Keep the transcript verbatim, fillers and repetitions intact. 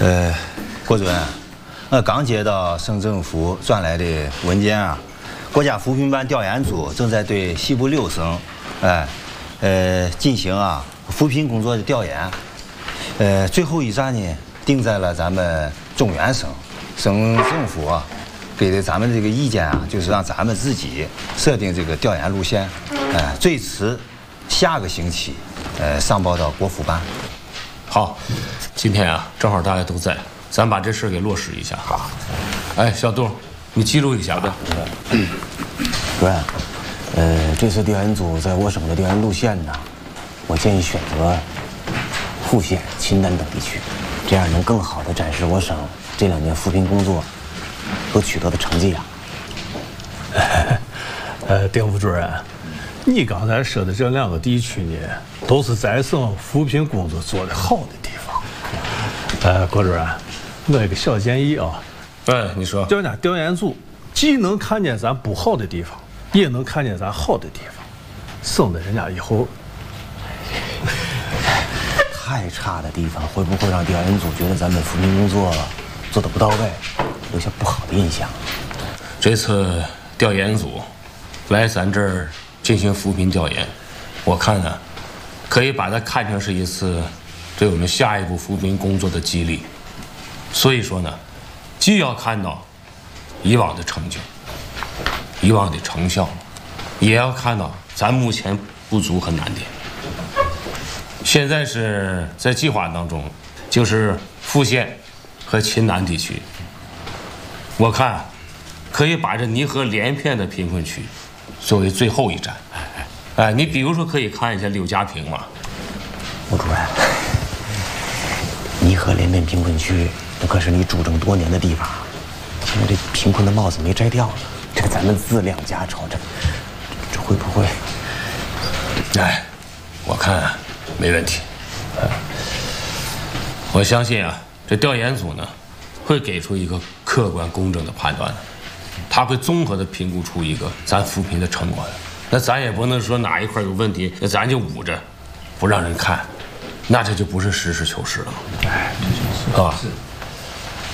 呃，郭主任，我刚接到省政府转来的文件啊，国家扶贫办调研组正在对西部六省，哎，呃，进行啊扶贫工作的调研。呃，最后一站呢定在了咱们中原省，省政府啊给的咱们这个意见啊，就是让咱们自己设定这个调研路线，哎，最迟下个星期，呃，上报到国扶办。 好，今天啊，正好大家都在，咱把这事给落实一下。好，哎，小杜，你记录一下吧。 主任，呃，这次调研组在我省的调研路线呢，我建议选择户县、秦南等地区，这样能更好地展示我省这两年扶贫工作所取得的成绩啊。 呃，丁副主任，你刚才说的这两个地区呢，都是咱省扶贫工作做得好的地方。呃，郭主任，我有个小建议啊。 哎，你说。 调研调研组既能看见咱不好的地方，也能看见咱好的地方，省得人家以后太差的地方会不会让调研组觉得咱们扶贫工作做得不到位，留下不好的印象？ 这次调研组来咱这儿进行扶贫调研，我看呢，可以把它看成是一次对我们下一步扶贫工作的激励。所以说呢，既要看到以往的成就、以往的成效，也要看到咱目前不足和难点。现在是在计划当中，就是富县和秦南地区，我看可以把这泥河连片的贫困区作为最后一站。哎，你比如说可以看一下柳家坪嘛。 吴主任，泥河连片贫困区那可是你主政多年的地方，现在这贫困的帽子没摘掉呢，这个咱们自量家丑，这这会不会？ 哎，我看没问题。我相信啊，这调研组呢会给出一个客观公正的判断的，他会综合的评估出一个咱扶贫的成果的。那咱也不能说哪一块有问题，那咱就捂着不让人看，那这就不是实事求是了。哎，这就是啊。